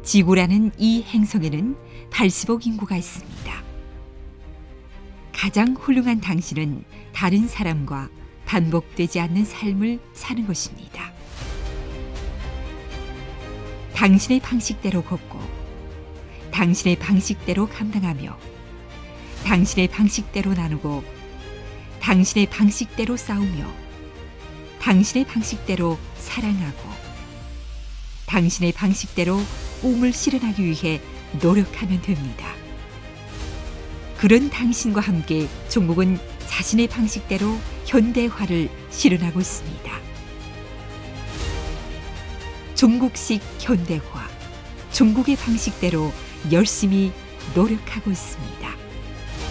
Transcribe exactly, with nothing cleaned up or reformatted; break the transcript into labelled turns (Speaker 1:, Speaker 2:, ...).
Speaker 1: 지구라는 이 행성에는 팔십억 인구가 있습니다. 가장 훌륭한 당신은 다른 사람과 반복되지 않는 삶을 사는 것입니다. 당신의 방식대로 걷고 당신의 방식대로 감당하며 당신의 방식대로 나누고 당신의 방식대로 싸우며 당신의 방식대로 사랑하고 당신의 방식대로 꿈을 실현하기 위해 노력하면 됩니다. 그런 당신과 함께 종국은 자신의 방식대로 현대화를 실현하고 있습니다. 종국식 현대화, 종국의 방식대로 열심히 노력하고 있습니다.